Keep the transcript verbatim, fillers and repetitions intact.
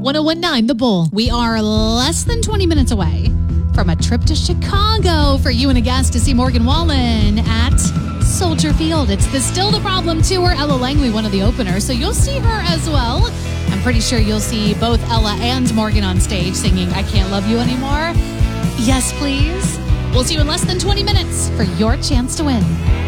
one oh one point nine The Bull. We are less than twenty minutes away from a trip to Chicago for you and a guest to see Morgan Wallen at Soldier Field. It's the Still the Problem tour. Ella Langley, one of the openers, so you'll see her as well. I'm pretty sure you'll see both Ella and Morgan on stage singing I Can't Love You Anymore. Yes, please. We'll see you in less than twenty minutes for your chance to win.